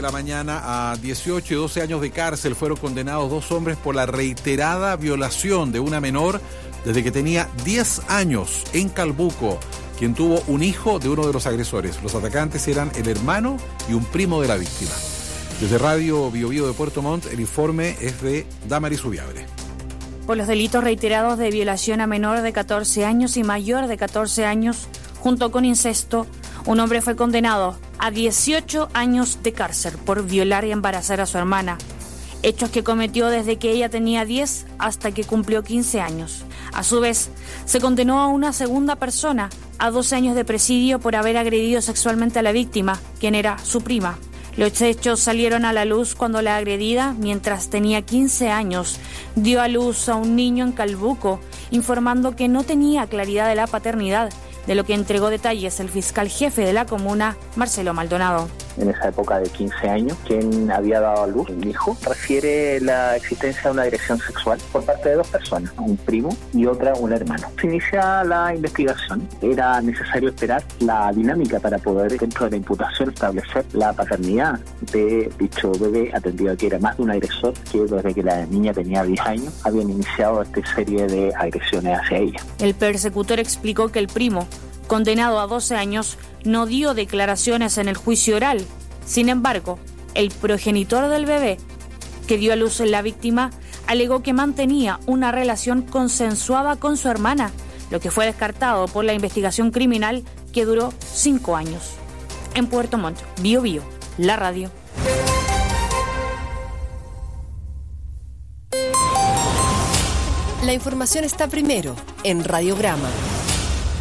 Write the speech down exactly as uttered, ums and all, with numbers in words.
la mañana, a dieciocho y doce años de cárcel fueron condenados dos hombres por la reiterada violación de una menor desde que tenía diez años en Calbuco, quien tuvo un hijo de uno de los agresores. Los atacantes eran el hermano y un primo de la víctima. Desde Radio Bio Bio de Puerto Montt, el informe es de Damaris Ubiabre. Por los delitos reiterados de violación a menor de catorce años y mayor de catorce años, junto con incesto, un hombre fue condenado a dieciocho años de cárcel por violar y embarazar a su hermana, hechos que cometió desde que ella tenía diez hasta que cumplió quince años. A su vez, se condenó a una segunda persona a doce años de presidio por haber agredido sexualmente a la víctima, quien era su prima. Los hechos salieron a la luz cuando la agredida, mientras tenía quince años, dio a luz a un niño en Calbuco, informando que no tenía claridad de la paternidad, de lo que entregó detalles el fiscal jefe de la comuna, Marcelo Maldonado. En esa época de quince años, quien había dado a luz un hijo, refiere la existencia de una agresión sexual por parte de dos personas, un primo y otra un hermano. Se inicia la investigación. Era necesario esperar la dinámica para poder, dentro de la imputación, establecer la paternidad de dicho bebé, atendido a que era más de un agresor que desde que la niña tenía diez años habían iniciado esta serie de agresiones hacia ella. El persecutor explicó que el primo, condenado a doce años, no dio declaraciones en el juicio oral. Sin embargo, el progenitor del bebé, que dio a luz en la víctima, alegó que mantenía una relación consensuada con su hermana, lo que fue descartado por la investigación criminal que duró cinco años. En Puerto Montt, Bio Bio, la radio. La información está primero en Radiograma.